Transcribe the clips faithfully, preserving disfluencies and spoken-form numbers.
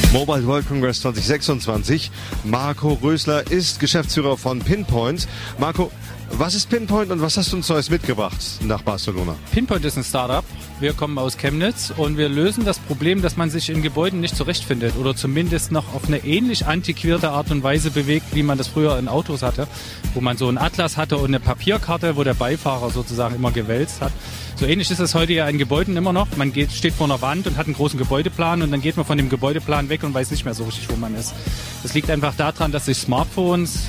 Mobile World Congress zwanzig sechsundzwanzig. Marco Rösler ist Geschäftsführer von Pinpoint. Marco, was ist Pinpoint und was hast du uns Neues mitgebracht nach Barcelona? Pinpoint ist ein Startup. Wir kommen aus Chemnitz und wir lösen das Problem, dass man sich in Gebäuden nicht zurechtfindet oder zumindest noch auf eine ähnlich antiquierte Art und Weise bewegt, wie man das früher in Autos hatte, wo man so einen Atlas hatte und eine Papierkarte, wo der Beifahrer sozusagen immer gewälzt hat. So ähnlich ist es heute ja in Gebäuden immer noch. Man geht, steht vor einer Wand und hat einen großen Gebäudeplan und dann geht man von dem Gebäudeplan weg und weiß nicht mehr so richtig, wo man ist. Das liegt einfach daran, dass sich Smartphones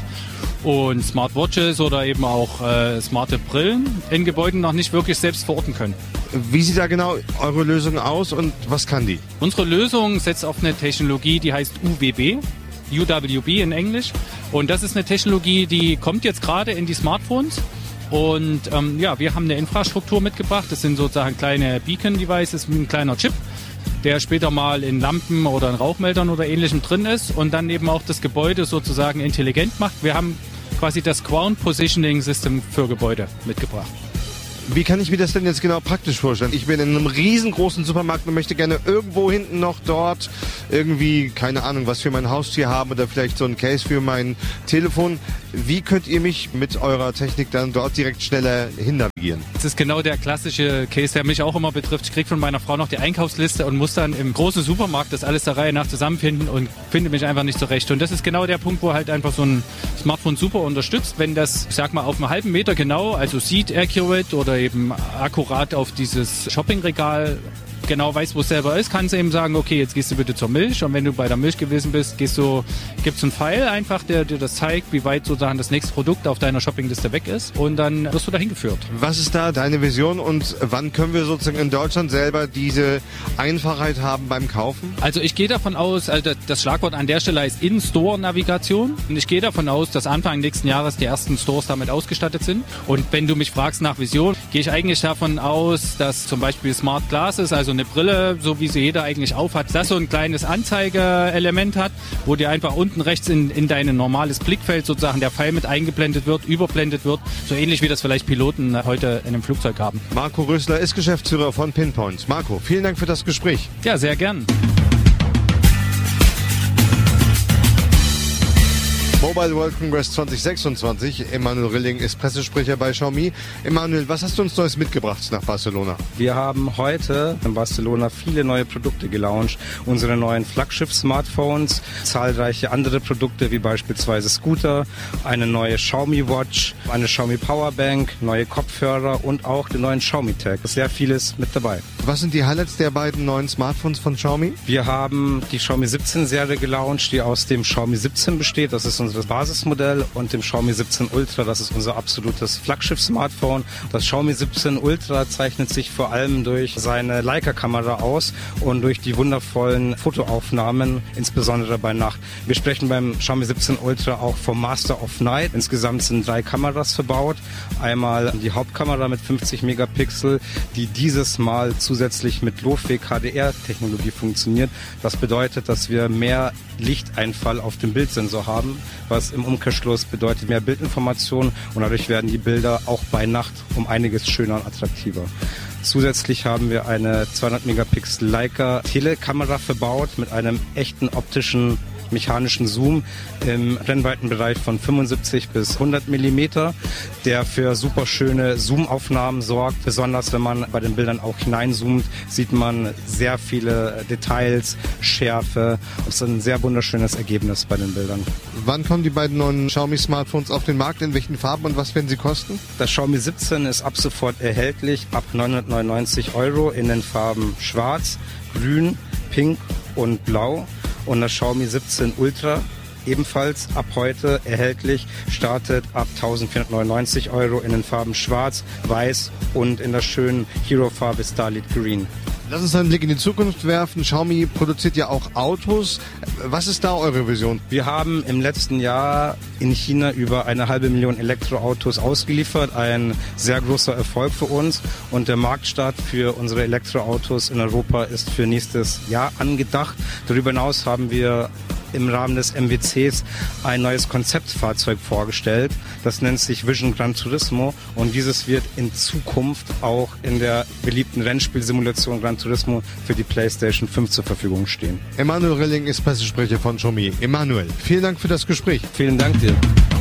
und Smartwatches oder eben auch äh, smarte Brillen in Gebäuden noch nicht wirklich selbst verorten können. Wie sieht da genau eure Lösung aus und was kann die? Unsere Lösung setzt auf eine Technologie, die heißt U W B, U W B in Englisch. Und das ist eine Technologie, die kommt jetzt gerade in die Smartphones. Und ähm, ja, wir haben eine Infrastruktur mitgebracht. Das sind sozusagen kleine Beacon-Devices, ein kleiner Chip, der später mal in Lampen oder in Rauchmeldern oder Ähnlichem drin ist und dann eben auch das Gebäude sozusagen intelligent macht. Wir haben quasi das Ground Positioning System für Gebäude mitgebracht. Wie kann ich mir das denn jetzt genau praktisch vorstellen? Ich bin in einem riesengroßen Supermarkt und möchte gerne irgendwo hinten noch dort irgendwie, keine Ahnung, was für mein Haustier haben oder vielleicht so ein Case für mein Telefon. Wie könnt ihr mich mit eurer Technik dann dort direkt schneller hinnavigieren? Das ist genau der klassische Case, der mich auch immer betrifft. Ich kriege von meiner Frau noch die Einkaufsliste und muss dann im großen Supermarkt das alles der Reihe nach zusammenfinden und finde mich einfach nicht zurecht. Und das ist genau der Punkt, wo halt einfach so ein Smartphone super unterstützt, wenn das, ich sag mal, auf einem halben Meter genau, also Seat Accurate oder eben akkurat auf dieses Shoppingregal genau weiß, wo es selber ist, kannst du eben sagen, okay, jetzt gehst du bitte zur Milch und wenn du bei der Milch gewesen bist, gehst du, gibt's einen Pfeil einfach, der dir das zeigt, wie weit sozusagen das nächste Produkt auf deiner Shoppingliste weg ist und dann wirst du dahin geführt. Was ist da deine Vision und wann können wir sozusagen in Deutschland selber diese Einfachheit haben beim Kaufen? Also ich gehe davon aus, also das Schlagwort an der Stelle heißt In-Store-Navigation und ich gehe davon aus, dass Anfang nächsten Jahres die ersten Stores damit ausgestattet sind und wenn du mich fragst nach Vision, gehe ich eigentlich davon aus, dass zum Beispiel Smart Glasses, also eine Brille, so wie sie jeder eigentlich aufhat, das so ein kleines Anzeigeelement hat, wo dir einfach unten rechts in, in dein normales Blickfeld sozusagen der Pfeil mit eingeblendet wird, überblendet wird, so ähnlich wie das vielleicht Piloten heute in einem Flugzeug haben. Marco Rösler ist Geschäftsführer von Pinpoint. Marco, vielen Dank für das Gespräch. Ja, sehr gern. Mobile World Congress zwanzig sechsundzwanzig. Emanuel Rilling ist Pressesprecher bei Xiaomi. Emanuel, was hast du uns Neues mitgebracht nach Barcelona? Wir haben heute in Barcelona viele neue Produkte gelauncht. Unsere neuen Flaggschiff-Smartphones, zahlreiche andere Produkte wie beispielsweise Scooter, eine neue Xiaomi Watch, eine Xiaomi Powerbank, neue Kopfhörer und auch den neuen Xiaomi Tag. Sehr vieles mit dabei. Was sind die Highlights der beiden neuen Smartphones von Xiaomi? Wir haben die Xiaomi siebzehn Serie gelauncht, die aus dem Xiaomi siebzehn besteht. Das ist unser Basismodell und dem Xiaomi siebzehn Ultra, das ist unser absolutes Flaggschiff-Smartphone. Das Xiaomi siebzehn Ultra zeichnet sich vor allem durch seine Leica-Kamera aus und durch die wundervollen Fotoaufnahmen, insbesondere bei Nacht. Wir sprechen beim Xiaomi siebzehn Ultra auch vom Master of Night. Insgesamt sind drei Kameras verbaut. Einmal die Hauptkamera mit fünfzig Megapixel, die dieses Mal zusätzlich mit Low-Fake H D R-Technologie funktioniert. Das bedeutet, dass wir mehr Lichteinfall auf dem Bildsensor haben, was im Umkehrschluss bedeutet mehr Bildinformation und dadurch werden die Bilder auch bei Nacht um einiges schöner und attraktiver. Zusätzlich haben wir eine zweihundert Megapixel Leica Telekamera verbaut mit einem echten optischen mechanischen Zoom im Brennweitenbereich von fünfundsiebzig bis hundert Millimeter, der für super schöne Zoomaufnahmen sorgt. Besonders wenn man bei den Bildern auch hineinzoomt, sieht man sehr viele Details, Schärfe. Das ist ein sehr wunderschönes Ergebnis bei den Bildern. Wann kommen die beiden neuen Xiaomi Smartphones auf den Markt? In welchen Farben und was werden sie kosten? Das Xiaomi siebzehn ist ab sofort erhältlich ab neunhundertneunundneunzig Euro in den Farben Schwarz, Grün, Pink und Blau. Und das Xiaomi siebzehn Ultra, ebenfalls ab heute erhältlich, startet ab eintausendvierhundertneunundneunzig Euro in den Farben Schwarz, Weiß und in der schönen Hero-Farbe Starlit Green. Lass uns einen Blick in die Zukunft werfen. Xiaomi produziert ja auch Autos. Was ist da eure Vision? Wir haben im letzten Jahr in China über eine halbe Million Elektroautos ausgeliefert. Ein sehr großer Erfolg für uns. Und der Marktstart für unsere Elektroautos in Europa ist für nächstes Jahr angedacht. Darüber hinaus haben wir im Rahmen des M W Cs ein neues Konzeptfahrzeug vorgestellt. Das nennt sich Vision Gran Turismo und dieses wird in Zukunft auch in der beliebten Rennspielsimulation Gran Turismo für die PlayStation fünf zur Verfügung stehen. Emanuel Rilling ist Pressesprecher von Xiaomi. Emanuel, vielen Dank für das Gespräch. Vielen Dank dir.